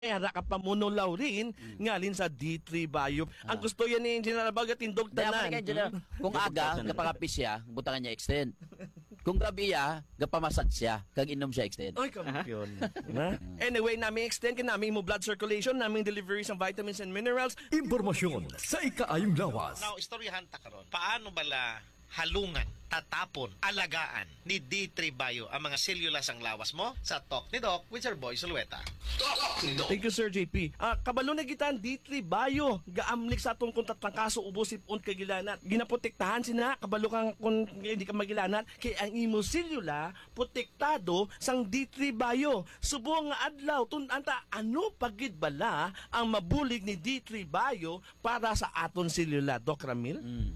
Era ka pamunulaw rin ngalin sa D3 Bayop. Ang gusto yan ni General Baga tindog tanan. Kung aga, kapakapis siya, butangan niya extend. Kung gabi gapamasad siya, kag inom siya extend. Oy, kampiyon. Anyway, namin extend ka namin mo blood circulation, namin deliveries ng vitamins and minerals. Impormasyon sa ikaayong lawas. Now, istoryahan ta karon. Paano bala halungan, tatapon, alagaan ni D3 Bio ang mga sellulas ang lawas mo sa Talk ni Doc with Sir Boy Sulueta. Talk ni Doc. Thank you, Sir JP. Kabalo na gitan D3 Bio. Gaamlik sa atong kung tatlangkaso ubosip on kagilanat. Ginaprotektahan sina kabalo kang kung hindi ka magilanat kay ang imo selula protektado sang D3 Bio. Subong nga adlaw tunanta ano pagid bala ang mabulig ni D3 Bio para sa aton selula, Doc Ramil?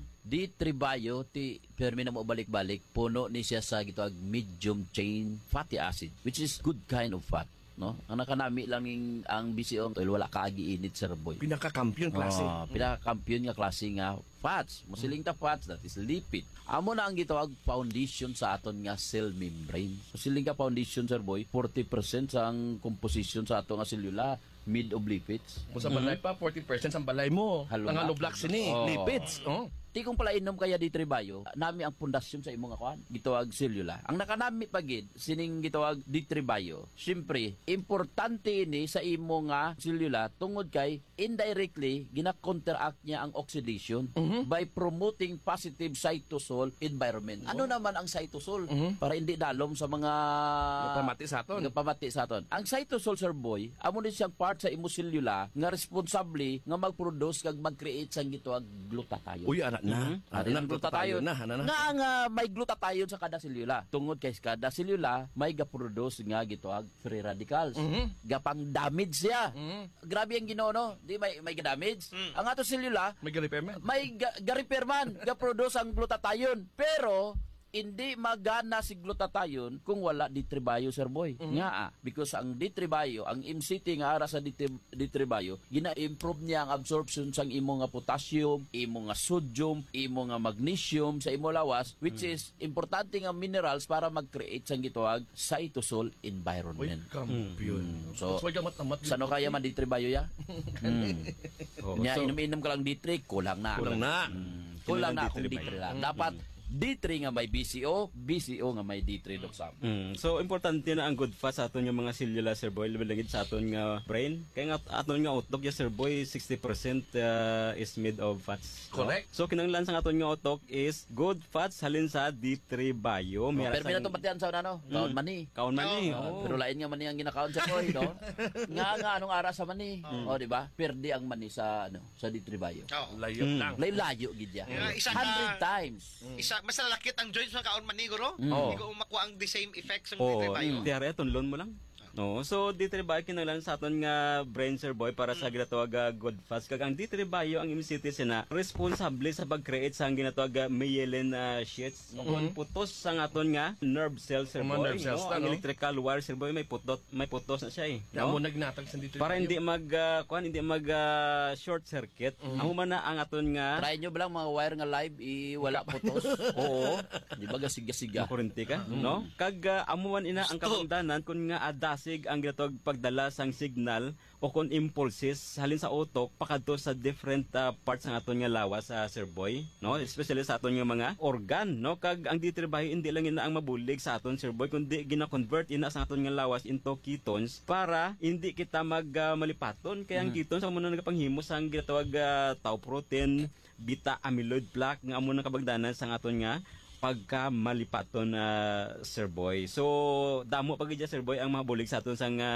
D3 Bio, permi na mo balik-balik, puno ni siya sa gitawag medium chain fatty acid, which is good kind of fat. No? Ang nakanami lang ang BCO, wala kaagi-init, Sir Boy. Pinakakampiyon klase. Pinakakampiyon nga klase nga fats. Musiling ta fats, that is lipid. Amo na ang gitawag foundation sa aton nga cell membrane. Musiling ka foundation, Sir Boy, 40% sa ang composition sa aton nga selula made of lipids. Kung sa balay pa, 40% sa balay mo. Halo ang na. hollow blocks ni lipids. Ti kung pala inom kaya D3 Bio, nami ang pundasyon sa imong akuan, gitawag selula. Ang nakanami pagid sining gitawag D3 Bio. Syempre, importante ini sa imong nga selula tungod kay indirectly gina-counteract niya ang oxidation by promoting positive cytosol environment. Ano naman ang cytosol? Para hindi dalom sa mga Pamati sa aton. Pamati sa aton. Ang cytosol, Sir Boy, amo ni siyang part sa imong selula nga responsable nga mag-produce kag mag-create sang gitawag glutathione. Uy, anak na. Ang glutathione na. Nga ang may glutathione sa kada selula. Tungod kay kada selula may ga-produce nga gitawag free radicals. Gapang damage siya. Grabe ang Ginoo, no? Di may ga-damage. Ang ato selula May repair man. may ga-repair man, ga-produce ang glutathione. Pero hindi magana si glutathione kung wala D3 Bio, Sir Boy. Nga because ang D3 Bio, ang MCT nga ara sa D3 Bio, gina-improve niya ang absorption sang imo nga potassium, imo nga sodium, imo nga magnesium sa imo lawas, which is importante nga minerals para mag-create sang gitawag cytosol Uy, environment. kampiyon. So, gamat-amat. sano kaya man D3 Bio ya? Nya inom-inom ka lang D3, kulang na. Kulang na. Kulang na kung D3 lang. Dapat D3 nga may BCO nga may D3 Doc Sam. So importante na ang good fat sa aton yung mga selula, Sir Boy, labalagid sa aton nga brain. Kaya nga aton nga utok ya, Sir Boy, 60% is made of fats. Correct. So kinanglan sa aton nga utok is good fats halin sa D3 Bio. Pero pinatupatian sa ano? Kaon mani. Kaon mani. Pero lain nga mani ang ginakaon sa Boy, no? nga anong ara sa mani? Di ba? Perdi ang mani sa sa D3 Bio. Layo lang. Layo gid ya. Isa 100 times. Mas nalakit ang joints ng kaon man ni guro. Oo. Hindi ko makuha ang the same effects ng Oo, D3 Bio. tiyari, tunlon mo lang. No, so D3 Bio kinanglan sa aton nga brain, Sir Boy, para sa ginatawag good fats. Kag ang D3 Bio ang MCT sina responsable sa pag-create sa ang ginatawag myelin sheaths. Kung putos sa aton nga nerve cells, Sir Mga Boy, nerve cells, ang no? electrical wire, Sir Boy, may putos na siya Kaya mo no? nagnatag sa D3 Para Bio. hindi mag short circuit. Ang humana ang aton nga Try nyo ba lang mga wire nga live wala putos? oo, Di ba gasiga-siga? makurente ka, no? Kag amuan ina ang kapangdanan kun nga adasig ang ginatawag pagdala sang signal o kun impulses halin sa utok pakadto sa different parts ng aton nga lawas sa Sir Boy, no? Especially sa aton nga mga organ, no? Kag ang D3 Bio hindi lang ina ang mabulig sa aton, Sir Boy, kundi gina-convert ina sa aton nga lawas into ketones para hindi kita malipaton. Kaya ang ketones amo na nagapanghimo sang ginatawag tau protein, beta amyloid plaque nga amo na kabagdanan sa aton nga pagka malipaton Sir Boy. So damo pagidya, Sir Boy, ang mga bulig sa aton sang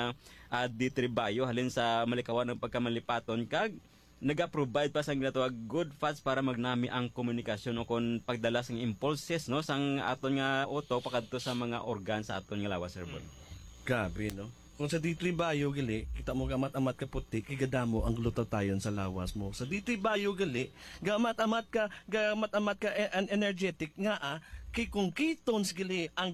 D3 Bio halin sa malikawan ng pagka malipaton kag naga-provide pa sang ginatawag good fats para magnami ang komunikasyon o kon pagdala sang impulses, no, sang aton nga utok pakadto sa mga organ sa aton nga lawas, Sir Boy. Gabi, no? Kung sa D3 Bio gali, kita mo gamat-amat ka puti, igadamo ang glutathione sa lawas mo. Sa D3 Bio gali, gamat-amat ka energetic nga kay kung ketones gali ang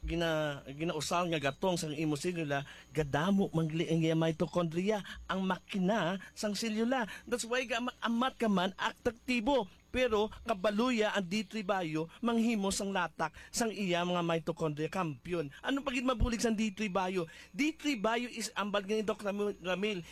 ginausal nga gatong sang imo selula, gadamo mangli ang mitochondria, ang makina sang selula. That's why gamat-amat ka man aktibo. pero kabaluya ang D3 bio manghimo sang latak sang iya mga mitochondria kampiyon. Ano pagid mabulig sang D3 bio? D3 bio is ambal nga ni Dr. Ramil